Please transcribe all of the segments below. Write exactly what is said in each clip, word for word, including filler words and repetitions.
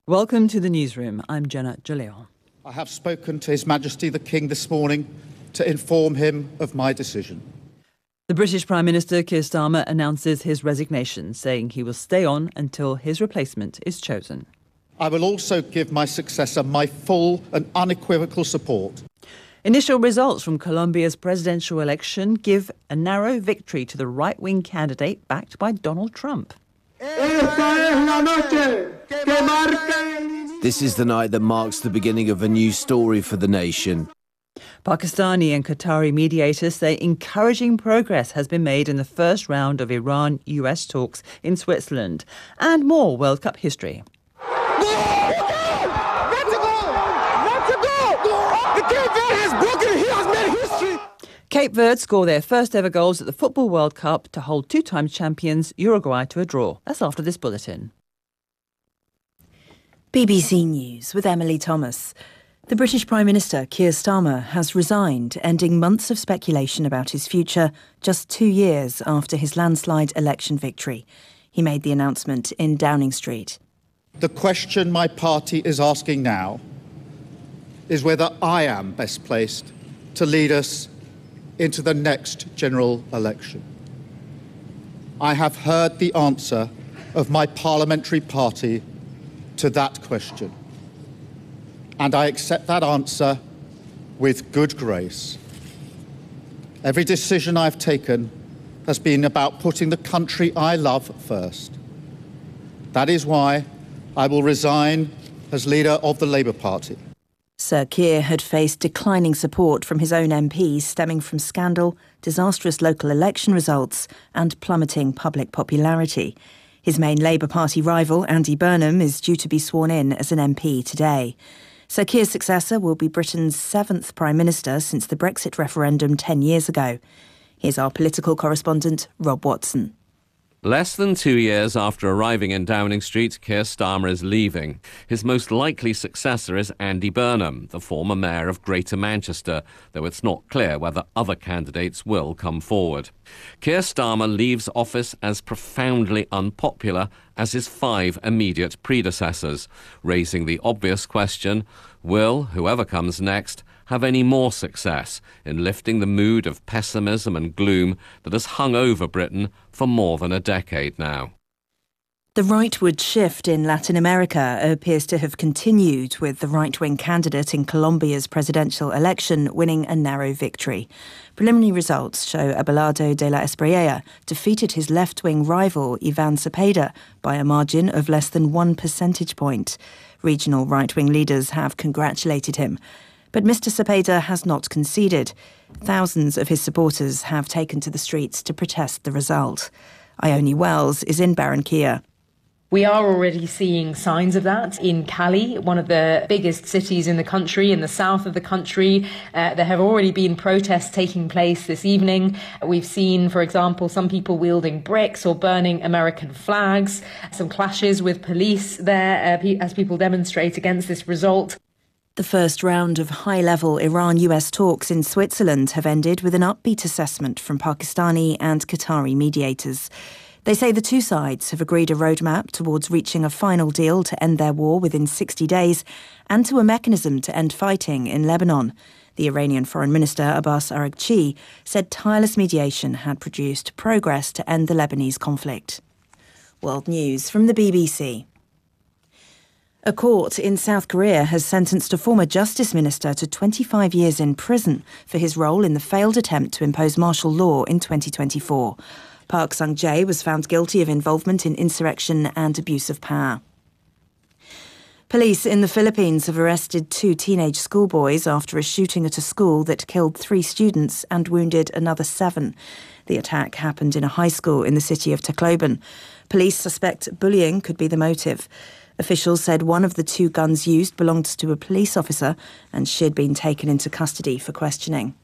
Welcome to the newsroom. I'm Jenna Jaleo. I have spoken to His Majesty the King this morning to inform him of my decision. The British Prime Minister Keir Starmer announces his resignation, saying he will stay on until his replacement is chosen. I will also give my successor my full and unequivocal support. Initial results from Colombia's presidential election give a narrow victory to the right-wing candidate backed by Donald Trump. This is the night that marks the beginning of a new story for the nation. Pakistani and Qatari mediators say encouraging progress has been made in the first round of Iran-U S talks in Switzerland. And more World Cup history. Cape Verde score their first ever goals at the Football World Cup to hold two-time champions Uruguay to a draw. That's after this bulletin. B B C News with Emily Thomas. The British Prime Minister Keir Starmer has resigned, ending months of speculation about his future just two years after his landslide election victory. He made the announcement in Downing Street. The question my party is asking now is whether I am best placed to lead us into the next general election. I have heard the answer of my parliamentary party to that question, and I accept that answer with good grace. Every decision I've taken has been about putting the country I love first. That is why I will resign as leader of the Labour Party. Sir Keir had faced declining support from his own M Ps stemming from scandal, disastrous local election results and plummeting public popularity. His main Labour Party rival, Andy Burnham, is due to be sworn in as an M P today. Sir Keir's successor will be Britain's seventh Prime Minister since the Brexit referendum ten years ago. Here's our political correspondent, Rob Watson. Less than two years after arriving in Downing Street, Keir Starmer is leaving. His most likely successor is Andy Burnham, the former mayor of Greater Manchester, though it's not clear whether other candidates will come forward. Keir Starmer leaves office as profoundly unpopular as his five immediate predecessors, raising the obvious question, will whoever comes next have any more success in lifting the mood of pessimism and gloom that has hung over Britain for more than a decade now? The rightward shift in Latin America appears to have continued, with the right-wing candidate in Colombia's presidential election winning a narrow victory. Preliminary results show Abelardo de la Espriella defeated his left-wing rival Ivan Cepeda by a margin of less than one percentage point. Regional right-wing leaders have congratulated him. But Mr Cepeda has not conceded. Thousands of his supporters have taken to the streets to protest the result. Ione Wells is in Barranquilla. We are already seeing signs of that in Cali, one of the biggest cities in the country, in the south of the country. Uh, there have already been protests taking place this evening. We've seen, for example, some people wielding bricks or burning American flags, some clashes with police there uh, as people demonstrate against this result. The first round of high-level Iran-U S talks in Switzerland have ended with an upbeat assessment from Pakistani and Qatari mediators. They say the two sides have agreed a roadmap towards reaching a final deal to end their war within sixty days and to a mechanism to end fighting in Lebanon. The Iranian Foreign Minister Abbas Araghchi said tireless mediation had produced progress to end the Lebanese conflict. World News from the B B C. A court in South Korea has sentenced a former justice minister to twenty-five years in prison for his role in the failed attempt to impose martial law in twenty twenty-four. Park Sung-jae was found guilty of involvement in insurrection and abuse of power. Police in the Philippines have arrested two teenage schoolboys after a shooting at a school that killed three students and wounded another seven. The attack happened in a high school in the city of Tacloban. Police suspect bullying could be the motive. Officials said one of the two guns used belonged to a police officer and she had been taken into custody for questioning.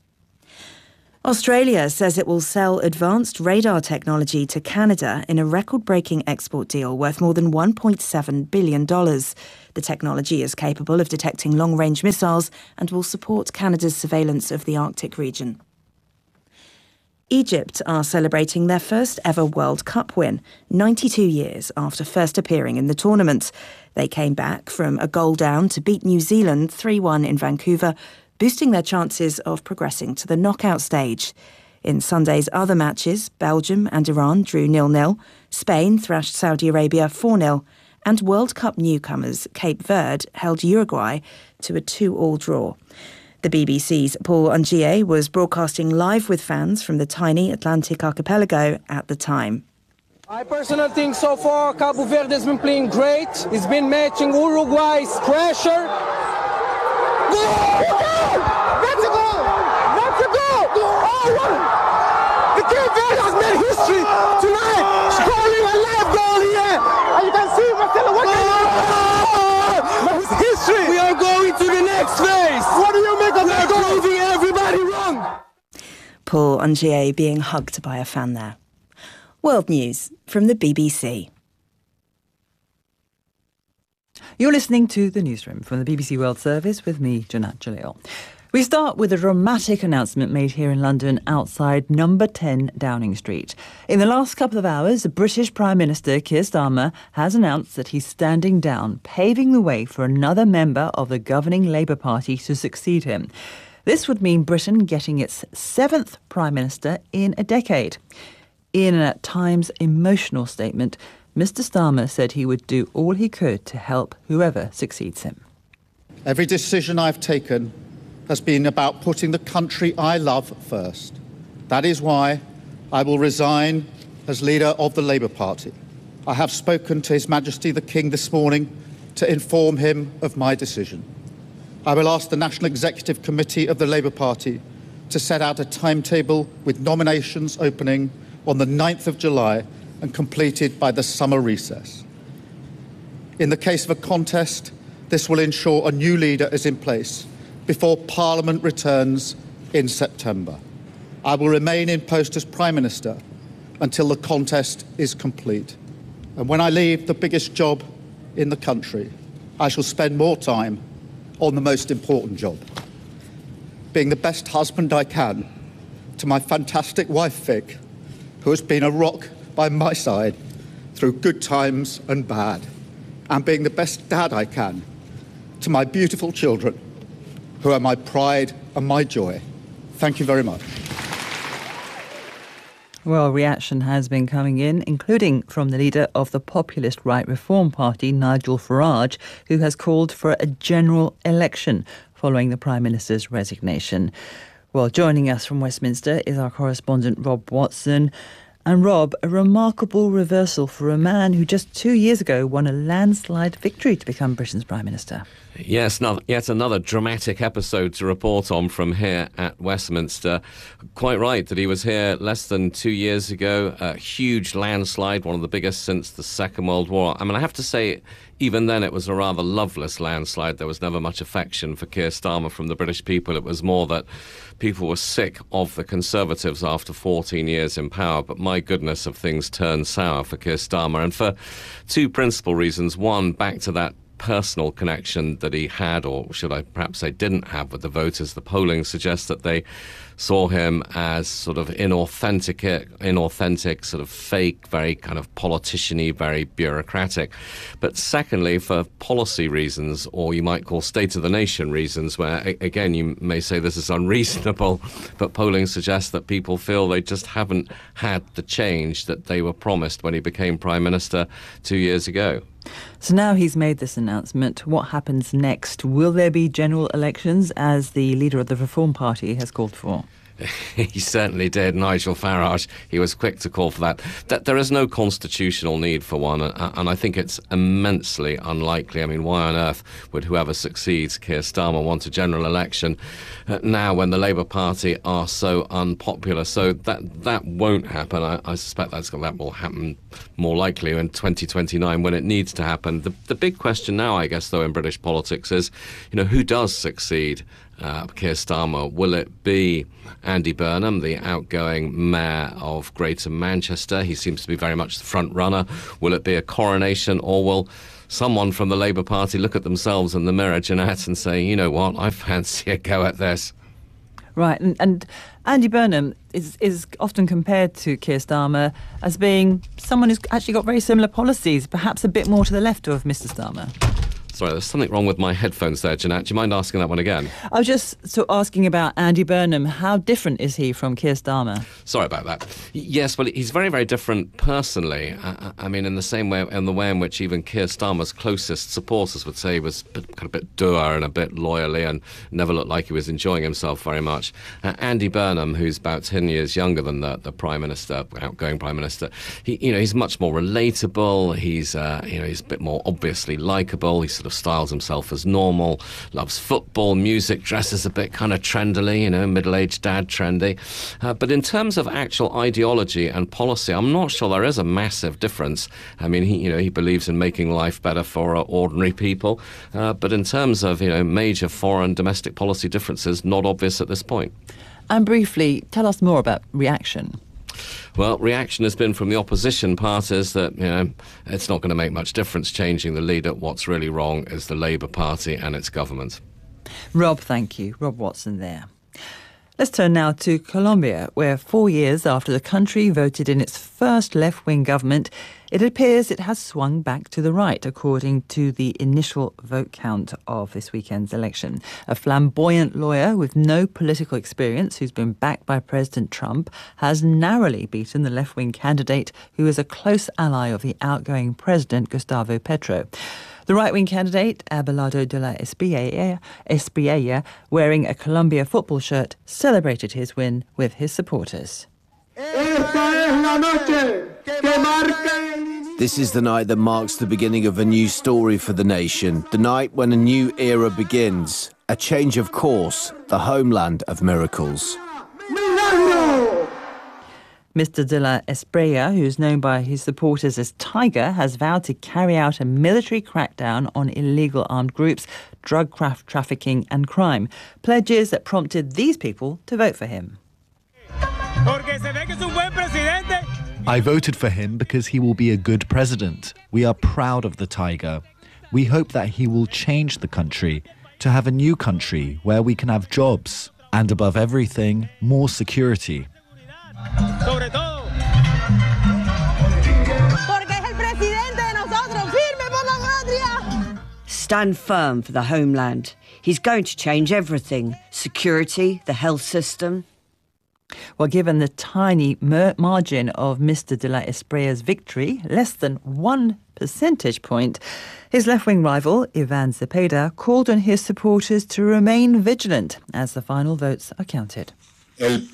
Australia says it will sell advanced radar technology to Canada in a record-breaking export deal worth more than one point seven billion dollars. The technology is capable of detecting long-range missiles and will support Canada's surveillance of the Arctic region. Egypt are celebrating their first ever World Cup win, ninety-two years after first appearing in the tournament. They came back from a goal down to beat New Zealand three one in Vancouver, boosting their chances of progressing to the knockout stage. In Sunday's other matches, Belgium and Iran drew nil nil, Spain thrashed Saudi Arabia four nil, and World Cup newcomers Cape Verde held Uruguay to a two all draw. The B B C's Paul Ungie was broadcasting live with fans from the tiny Atlantic archipelago at the time. I personally think so far Cabo Verde has been playing great. It's been matching Uruguay's pressure. Goal! That's a goal! That's a goal! Oh, what? The Cape Verde has made history tonight, scoring a live goal here. And you can see Marcelo, what can you do? History! We are going to the next phase. What do you make of that goal? Proving everybody wrong. Paul Ungie being hugged by a fan there. World News from the B B C. You're listening to The Newsroom from the B B C World Service with me, Janat Jalil. We start with a dramatic announcement made here in London outside number ten Downing Street. In the last couple of hours, the British Prime Minister Keir Starmer has announced that he's standing down, paving the way for another member of the governing Labour Party to succeed him. This would mean Britain getting its seventh Prime Minister in a decade. In an at times emotional statement, Mr Starmer said he would do all he could to help whoever succeeds him. Every decision I've taken has been about putting the country I love first. That is why I will resign as leader of the Labour Party. I have spoken to His Majesty the King this morning to inform him of my decision. I will ask the National Executive Committee of the Labour Party to set out a timetable with nominations opening on the ninth of July and completed by the summer recess. In the case of a contest, this will ensure a new leader is in place before Parliament returns in September. I will remain in post as Prime Minister until the contest is complete. And when I leave the biggest job in the country, I shall spend more time on the most important job, being the best husband I can to my fantastic wife, Vic, who has been a rock by my side through good times and bad, and being the best dad I can to my beautiful children, who are my pride and my joy. Thank you very much. Well, reaction has been coming in, including from the leader of the populist Right Reform Party, Nigel Farage, who has called for a general election following the Prime Minister's resignation. Well, joining us from Westminster is our correspondent Rob Watson. And Rob, a remarkable reversal for a man who just two years ago won a landslide victory to become Britain's Prime Minister. Yes, no, yet another dramatic episode to report on from here at Westminster. Quite right that he was here less than two years ago. A huge landslide, one of the biggest since the Second World War. I mean, I have to say, even then it was a rather loveless landslide. There was never much affection for Keir Starmer from the British people. It was more that people were sick of the Conservatives after fourteen years in power. But my goodness, have things turned sour for Keir Starmer. And for two principal reasons. One, back to that personal connection that he had, or should I perhaps say didn't have, with the voters. The polling suggests that they saw him as sort of inauthentic, inauthentic, sort of fake, very kind of politician-y, very bureaucratic. But secondly, for policy reasons, or you might call state-of-the-nation reasons, where, again, you may say this is unreasonable, but polling suggests that people feel they just haven't had the change that they were promised when he became Prime Minister two years ago. So now he's made this announcement. What happens next? Will there be general elections, as the leader of the Reform Party has called for? He certainly did, Nigel Farage. He was quick to call for that. That there is no constitutional need for one, and I think it's immensely unlikely. I mean, why on earth would whoever succeeds Keir Starmer want a general election now when the Labour Party are so unpopular? So that that won't happen. I, I suspect that's, that will happen more likely in twenty twenty-nine when it needs to happen. The, the big question now, I guess, though, in British politics is, you know, who does succeed Uh, Keir Starmer? Will it be Andy Burnham, the outgoing mayor of Greater Manchester? He seems to be very much the front runner. Will it be a coronation, or will someone from the Labour Party look at themselves in the mirror, Jeanette, and say, you know what, I fancy a go at this? Right, and, and Andy Burnham is, is often compared to Keir Starmer as being someone who's actually got very similar policies, perhaps a bit more to the left of Mister Starmer. Sorry, there's something wrong with my headphones there, Jeanette. Do you mind asking that one again? I was just sort of asking about Andy Burnham. How different is he from Keir Starmer? Sorry about that. Yes, well, he's very, very different personally. I, I mean, in the same way, in the way in which even Keir Starmer's closest supporters would say he was a bit, kind of a bit dour and a bit lawyerly and never looked like he was enjoying himself very much. Uh, Andy Burnham, who's about ten years younger than the, the Prime Minister, outgoing Prime Minister, he, you know, he's much more relatable. He's, uh, you know, he's a bit more obviously likeable. He's sort of styles himself as normal, loves football, music, dresses a bit kind of trendily, you know, middle-aged dad trendy. Uh, but in terms of actual ideology and policy, I'm not sure there is a massive difference. I mean, he, you know, he believes in making life better for uh, ordinary people. Uh, but in terms of, you know, major foreign domestic policy differences, not obvious at this point. And briefly, tell us more about reaction. Well, reaction has been from the opposition parties that, you know, it's not going to make much difference changing the leader. What's really wrong is the Labour Party and its government. Rob, thank you. Rob Watson there. Let's turn now to Colombia, where four years after the country voted in its first left-wing government, it appears it has swung back to the right, according to the initial vote count of this weekend's election. A flamboyant lawyer with no political experience, who's been backed by President Trump, has narrowly beaten the left-wing candidate who is a close ally of the outgoing president, Gustavo Petro. The right-wing candidate, Abelardo de la Espriella, Espriella, wearing a Colombia football shirt, celebrated his win with his supporters. This is the night that marks the beginning of a new story for the nation, the night when a new era begins, a change of course, the homeland of miracles. Mister de la Espriella, who's known by his supporters as Tiger, has vowed to carry out a military crackdown on illegal armed groups, drug trafficking and crime, pledges that prompted these people to vote for him. I voted for him because he will be a good president. We are proud of the Tiger. We hope that he will change the country to have a new country where we can have jobs and, above everything, more security. Stand firm for the homeland. He's going to change everything. Security, the health system. Well, given the tiny mer- margin of Mister de la Espriella's victory, less than one percentage point, his left-wing rival, Ivan Cepeda, called on his supporters to remain vigilant as the final votes are counted. The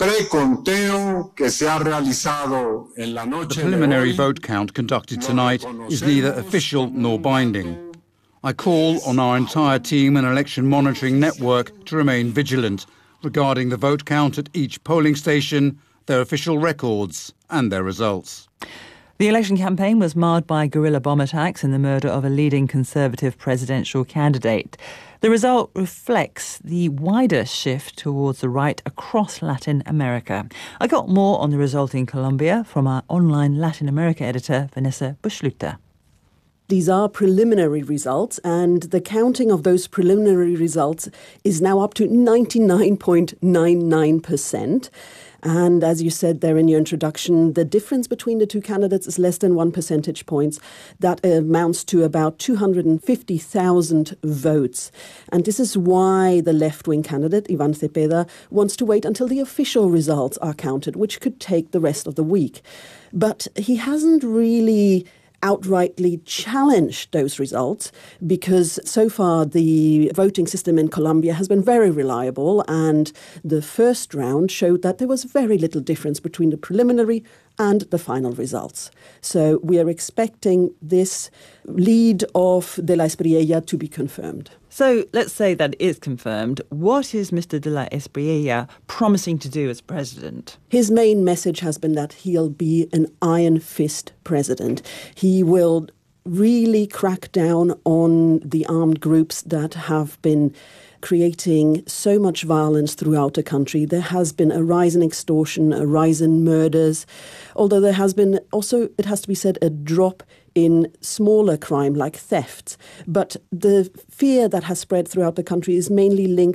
preliminary vote count conducted tonight is neither official nor binding. I call on our entire team and election monitoring network to remain vigilant regarding the vote count at each polling station, their official records and their results. The election campaign was marred by guerrilla bomb attacks and the murder of a leading Conservative presidential candidate. The result reflects the wider shift towards the right across Latin America. I got more on the result in Colombia from our online Latin America editor, Vanessa Bushluta. These are preliminary results, and the counting of those preliminary results is now up to ninety-nine point nine nine percent. And as you said there in your introduction, the difference between the two candidates is less than one percentage points. That amounts to about two hundred fifty thousand votes. And this is why the left-wing candidate, Ivan Cepeda, wants to wait until the official results are counted, which could take the rest of the week. But he hasn't really outrightly challenged those results because so far the voting system in Colombia has been very reliable, and the first round showed that there was very little difference between the preliminary and the final results. So we are expecting this lead of De la Espriella to be confirmed. So let's say that it is confirmed. What is Mister de la Espriella promising to do as president? His main message has been that he'll be an iron fist president. He will really crack down on the armed groups that have been creating so much violence throughout the country. There has been a rise in extortion, a rise in murders, although there has been also, it has to be said, a drop in smaller crime like theft. But the fear that has spread throughout the country is mainly linked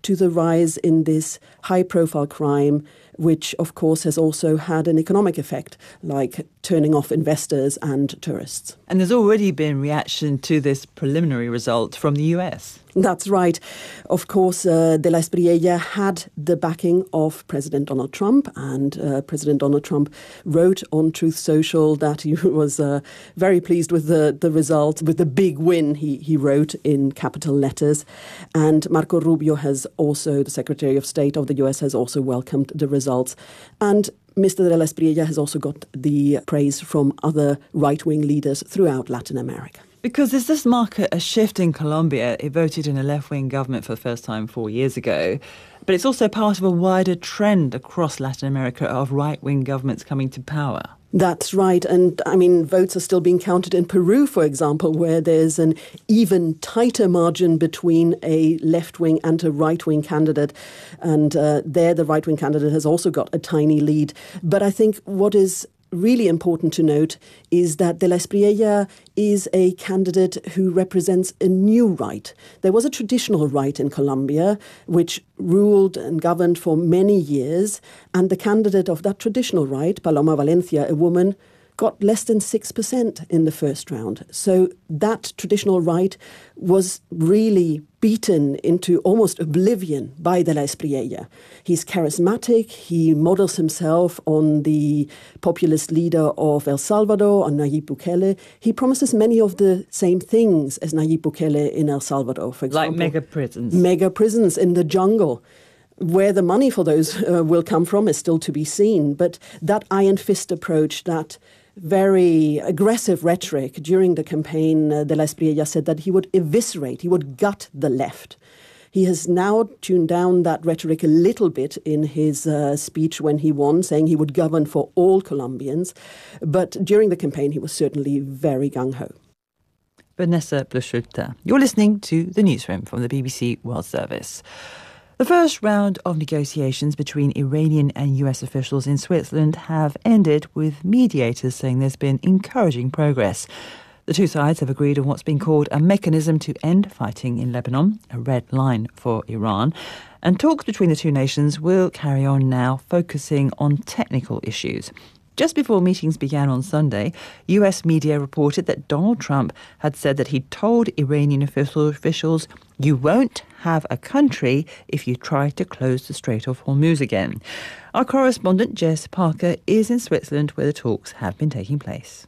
to the rise in this high-profile crime, which, of course, has also had an economic effect, like turning off investors and tourists. And there's already been reaction to this preliminary result from the U S. That's right. Of course, uh, De la Espriella had the backing of President Donald Trump, and uh, President Donald Trump wrote on Truth Social that he was uh, very pleased with the, the result, with the big win, he, he wrote in capital letters. And Marco Rubio has also, the Secretary of State of the U S, has also welcomed the results. And Mister De la Espriella has also got the praise from other right-wing leaders throughout Latin America. Because does this mark a shift in Colombia? It voted in a left-wing government for the first time four years ago. But it's also part of a wider trend across Latin America of right-wing governments coming to power. That's right. And, I mean, votes are still being counted in Peru, for example, where there's an even tighter margin between a left-wing and a right-wing candidate. And uh, there, the right-wing candidate has also got a tiny lead. But I think what is really important to note is that De la Espriella is a candidate who represents a new right. There was a traditional right in Colombia which ruled and governed for many years, and the candidate of that traditional right, Paloma Valencia, a woman, got less than six percent in the first round. So that traditional right was really beaten into almost oblivion by De la Espriella. He's charismatic. He models himself on the populist leader of El Salvador, on Nayib Bukele. He promises many of the same things as Nayib Bukele in El Salvador, for example. Like mega prisons. Mega prisons in the jungle. Where the money for those uh, will come from is still to be seen. But that iron fist approach, that very aggressive rhetoric during the campaign, uh, De la Espriella said that he would eviscerate, he would gut the left. He has now tuned down that rhetoric a little bit in his uh, speech when he won, saying he would govern for all Colombians. But during the campaign, he was certainly very gung-ho. Vanessa Bleschutter. You're listening to The Newsroom from the B B C World Service. The first round of negotiations between Iranian and U S officials in Switzerland have ended, with mediators saying there's been encouraging progress. The two sides have agreed on what's been called a mechanism to end fighting in Lebanon, a red line for Iran. And talks between the two nations will carry on now, focusing on technical issues. Just before meetings began on Sunday, U S media reported that Donald Trump had said that he told Iranian officials, "You won't have a country if you try to close the Strait of Hormuz again." Our correspondent Jess Parker is in Switzerland, where the talks have been taking place.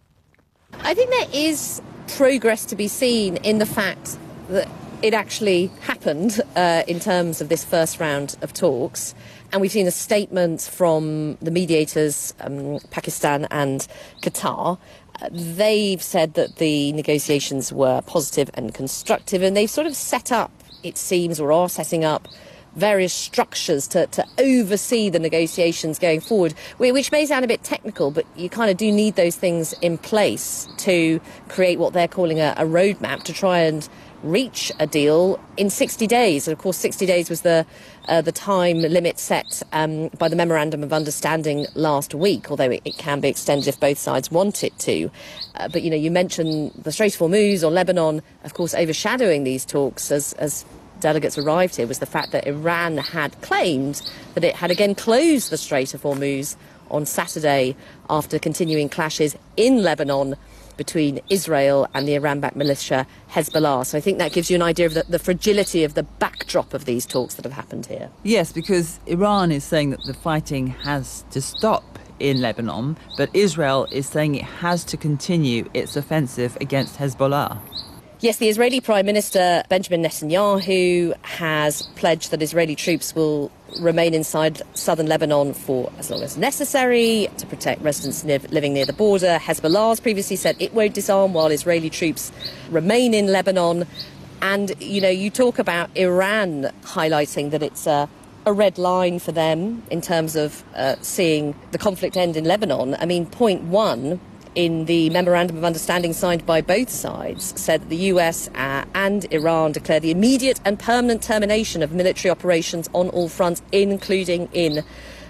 I think there is progress to be seen in the fact that it actually happened uh, in terms of this first round of talks. And we've seen a statement from the mediators, um, Pakistan and Qatar. Uh, they've said that the negotiations were positive and constructive, and they've sort of set up, it seems, or are setting up various structures to, to oversee the negotiations going forward, which may sound a bit technical, but you kind of do need those things in place to create what they're calling a, a roadmap to try and reach a deal in sixty days. And of course, sixty days was the uh, the time limit set um, by the Memorandum of Understanding last week, although it, it can be extended if both sides want it to. Uh, but, you know, you mentioned the Strait of Hormuz or Lebanon, of course, overshadowing these talks as, as delegates arrived here was the fact that Iran had claimed that it had again closed the Strait of Hormuz on Saturday after continuing clashes in Lebanon between Israel and the Iran-backed militia Hezbollah. So I think that gives you an idea of the, the fragility of the backdrop of these talks that have happened here. Yes, because Iran is saying that the fighting has to stop in Lebanon, but Israel is saying it has to continue its offensive against Hezbollah. Yes, the Israeli Prime Minister Benjamin Netanyahu has pledged that Israeli troops will remain inside southern Lebanon for as long as necessary to protect residents living near the border. Hezbollah has previously said it won't disarm while Israeli troops remain in Lebanon. And, you know, you talk about Iran highlighting that it's a, a red line for them in terms of uh, seeing the conflict end in Lebanon. I mean, point one in the Memorandum of Understanding signed by both sides said that the U S uh, and Iran declare the immediate and permanent termination of military operations on all fronts, including in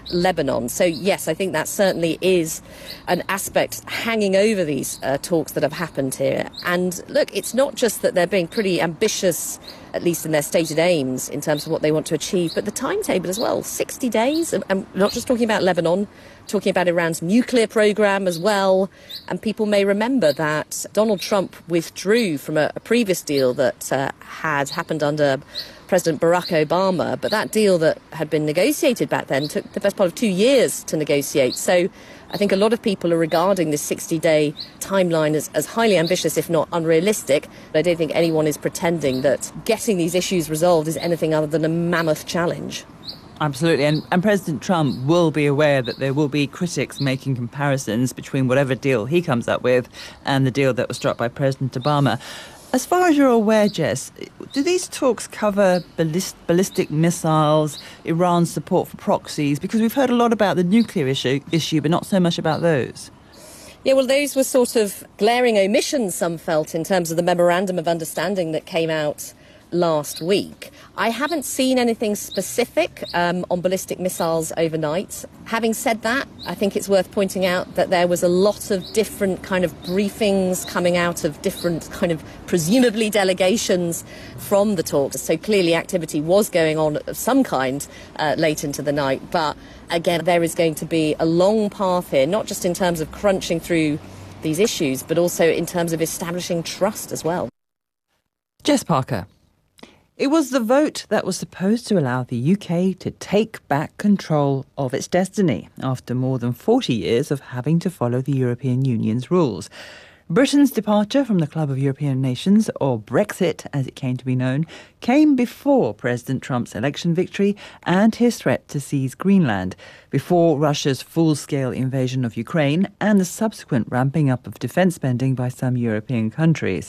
Lebanon. So, yes, I think that certainly is an aspect hanging over these uh, talks that have happened here. And look, it's not just that they're being pretty ambitious, at least in their stated aims, in terms of what they want to achieve, but the timetable as well. sixty days, and I'm not just talking about Lebanon, talking about Iran's nuclear program as well. And people may remember that Donald Trump withdrew from a, a previous deal that uh, had happened under President Barack Obama, but that deal that had been negotiated back then took the best part of two years to negotiate. So I think a lot of people are regarding this sixty-day timeline as, as highly ambitious, if not unrealistic. But I don't think anyone is pretending that getting these issues resolved is anything other than a mammoth challenge. Absolutely, and, and President Trump will be aware that there will be critics making comparisons between whatever deal he comes up with and the deal that was struck by President Obama. As far as you're aware, Jess, do these talks cover ballist, ballistic missiles, Iran's support for proxies? Because we've heard a lot about the nuclear issue, issue, but not so much about those. Yeah, well, those were sort of glaring omissions, some felt, in terms of the memorandum of understanding that came out last week. I haven't seen anything specific um, on ballistic missiles overnight. Having said that, I think it's worth pointing out that there was a lot of different kind of briefings coming out of different kind of presumably delegations from the talks. So clearly activity was going on of some kind uh, late into the night. But again, there is going to be a long path here, not just in terms of crunching through these issues, but also in terms of establishing trust as well. Jess Parker. It was the vote that was supposed to allow the U K to take back control of its destiny after more than forty years of having to follow the European Union's rules. Britain's departure from the Club of European Nations, or Brexit as it came to be known, came before President Trump's election victory and his threat to seize Greenland, before Russia's full-scale invasion of Ukraine and the subsequent ramping up of defence spending by some European countries.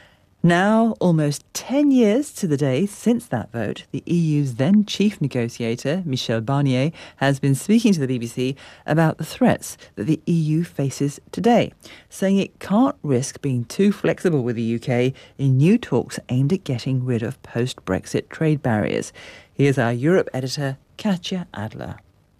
Now, almost ten years to the day since that vote, the E U's then chief negotiator, Michel Barnier, has been speaking to the B B C about the threats that the E U faces today, saying it can't risk being too flexible with the U K in new talks aimed at getting rid of post-Brexit trade barriers. Here's our Europe editor, Katja Adler.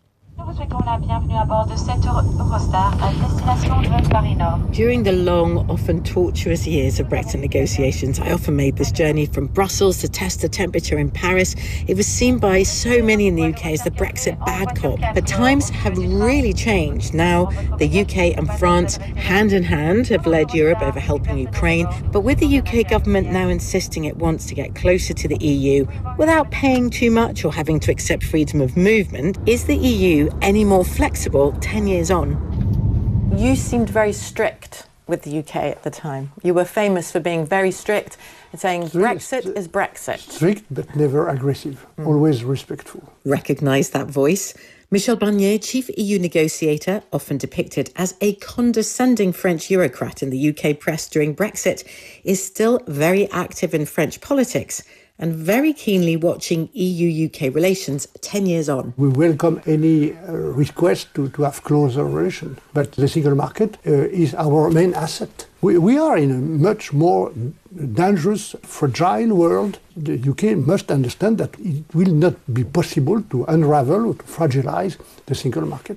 During the long, often tortuous years of Brexit negotiations, I often made this journey from Brussels to test the temperature in Paris. It was seen by so many in the U K as the Brexit bad cop. But times have really changed. Now, the U K and France, hand in hand, have led Europe over helping Ukraine. But with the U K government now insisting it wants to get closer to the E U without paying too much or having to accept freedom of movement, is the E U any more flexible ten years on? You seemed very strict with the U K at the time. You were famous for being very strict and saying strict, Brexit is Brexit. Strict but never aggressive, mm. always respectful. Recognise that voice. Michel Barnier, chief E U negotiator, often depicted as a condescending French bureaucrat in the U K press during Brexit, is still very active in French politics and very keenly watching E U U K relations ten years on. We welcome any uh, request to, to have closer relations, but the single market uh, is our main asset. We, we are in a much more dangerous, fragile world. The U K must understand that it will not be possible to unravel or to fragilize the single market.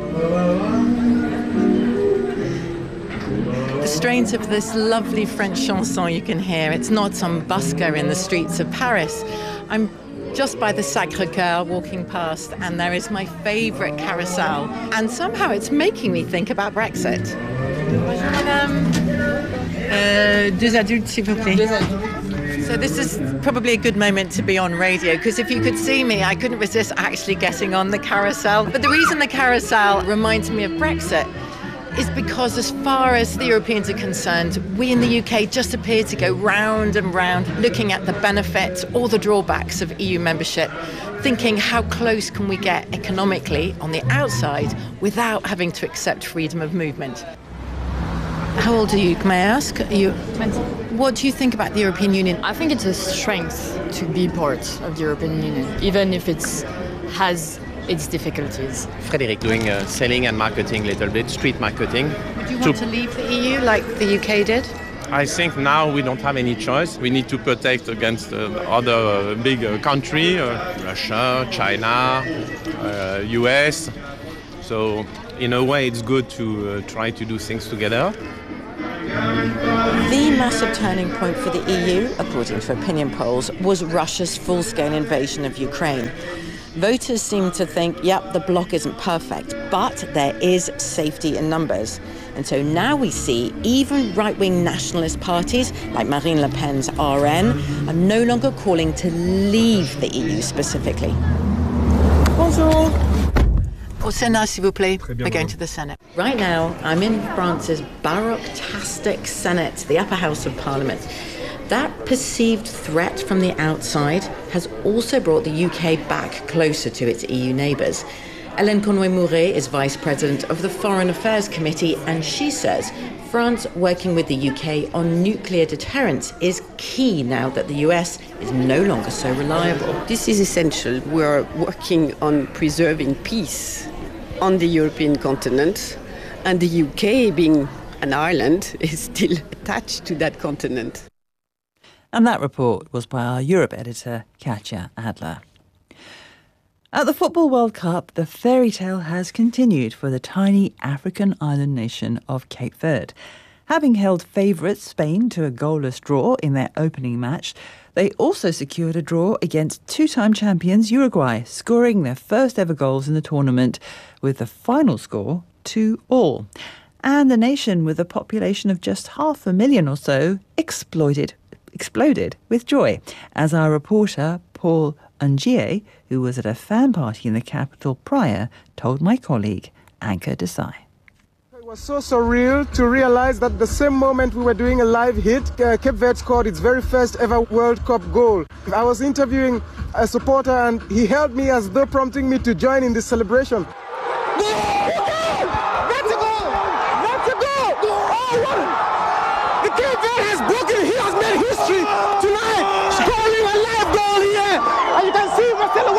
The strains of this lovely French chanson you can hear. It's not some busker in the streets of Paris. I'm just by the Sacré-Cœur walking past, and there is my favourite carousel. And somehow it's making me think about Brexit. Madame. Uh, deux adultes, s'il vous plaît. So this is probably a good moment to be on radio, because if you could see me, I couldn't resist actually getting on the carousel. But the reason the carousel reminds me of Brexit is because as far as the Europeans are concerned, we in the U K just appear to go round and round looking at the benefits or the drawbacks of E U membership, thinking how close can we get economically on the outside without having to accept freedom of movement. How old are you, may I ask? Are you twenty? What do you think about the European Union? I think it's a strength to be part of the European Union, even if it has its difficulties. Frédéric, doing uh, selling and marketing a little bit, street marketing. Would you want to, to leave the E U like the U K did? I think now we don't have any choice. We need to protect against uh, other uh, big uh, country, uh, Russia, China, uh, U S. So in a way, it's good to uh, try to do things together. The massive turning point for the E U, according to opinion polls, was Russia's full-scale invasion of Ukraine. Voters seem to think, yep, the bloc isn't perfect, but there is safety in numbers. And so now we see even right-wing nationalist parties, like Marine Le Pen's R N, are no longer calling to leave the E U specifically. Bonjour. Au Sénat, s'il vous plaît. We're going to the Senate. Right now, I'm in France's baroque-tastic Senate, the upper house of Parliament. That perceived threat from the outside has also brought the U K back closer to its E U neighbours. Hélène Conway-Mouret is Vice President of the Foreign Affairs Committee, and she says France working with the U K on nuclear deterrence is key now that the U S is no longer so reliable. This is essential. We are working on preserving peace on the European continent, and the U K, being an island, is still attached to that continent. And that report was by our Europe editor, Katja Adler. At the Football World Cup, the fairy tale has continued for the tiny African island nation of Cape Verde. Having held favourites Spain to a goalless draw in their opening match, they also secured a draw against two-time champions Uruguay, scoring their first ever goals in the tournament, with the final score two all. And the nation, with a population of just half a million or so, exploited exploded with joy, as our reporter Paul Ungie, who was at a fan party in the capital prior, told my colleague Anka Desai. It was so surreal to realize that the same moment we were doing a live hit, uh, Cape Verde scored its very first ever World Cup goal. I was interviewing a supporter and he held me as though prompting me to join in this celebration. Goal! That's a goal! That's a goal! Oh, what? The Cape Verde has broken. He has made history tonight, scoring a live goal here. And you can see Marcelo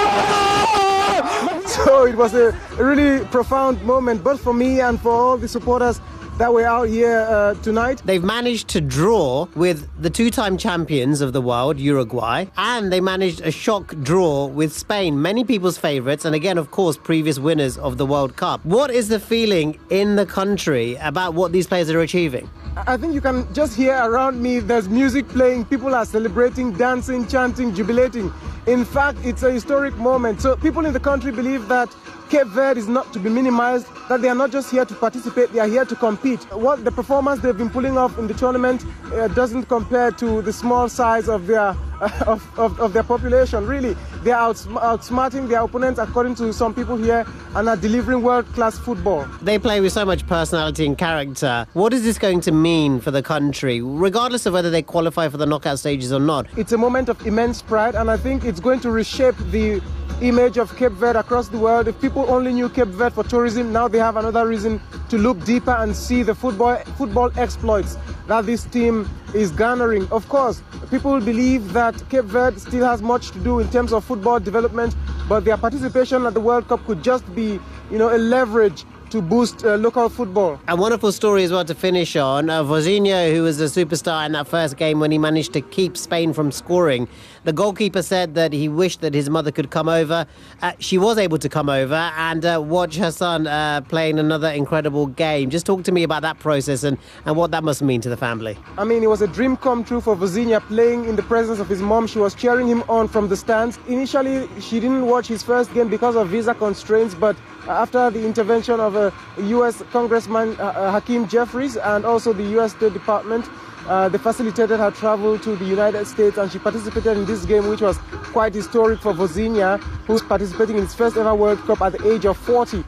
watching. So it was a really profound moment, both for me and for all the supporters that were out here uh, tonight. They've managed to draw with the two-time champions of the world, Uruguay, and they managed a shock draw with Spain, many people's favourites, and again, of course, previous winners of the World Cup. What is the feeling in the country about what these players are achieving? I think you can just hear around me, there's music playing, people are celebrating, dancing, chanting, jubilating. In fact, it's a historic moment. So people in the country believe that Cape Verde is not to be minimized, that they are not just here to participate, they are here to compete. What the performance they've been pulling off in the tournament uh, doesn't compare to the small size of their uh, of, of, of their population. Really, they are outs- outsmarting their opponents, according to some people here, and are delivering world-class football. They play with so much personality and character. What is this going to mean for the country, regardless of whether they qualify for the knockout stages or not? It's a moment of immense pride, and I think it's going to reshape the image of Cape Verde across the world. If people only knew Cape Verde for tourism, now they have another reason to look deeper and see the football football exploits that this team is garnering. Of course, people believe that Cape Verde still has much to do in terms of football development, but their participation at the World Cup could just be, you know, a leverage to boost uh, local football. A wonderful story as well to finish on. Uh, Vozinha, who was a superstar in that first game when he managed to keep Spain from scoring. The goalkeeper said that he wished that his mother could come over. Uh, she was able to come over and uh, watch her son uh, playing another incredible game. Just talk to me about that process and, and what that must mean to the family. I mean, it was a dream come true for Vozinha, playing in the presence of his mom. She was cheering him on from the stands. Initially, she didn't watch his first game because of visa constraints, but after the intervention of a U S Congressman uh, Hakeem Jeffries and also the U S State Department, uh, they facilitated her travel to the United States, and she participated in this game, which was quite historic for Vozinha, who's participating in his first ever World Cup at the age of forty.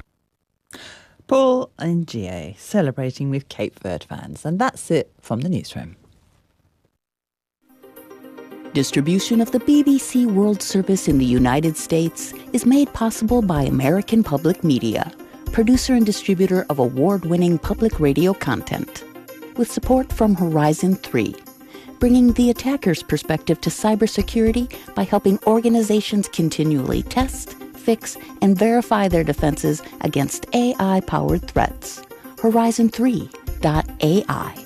Paul and G A celebrating with Cape Verde fans. And that's it from the newsroom. Distribution of the B B C World Service in the United States is made possible by American Public Media, producer and distributor of award-winning public radio content, with support from Horizon three, bringing the attacker's perspective to cybersecurity by helping organizations continually test, fix, and verify their defenses against A I-powered threats. Horizon three dot A I.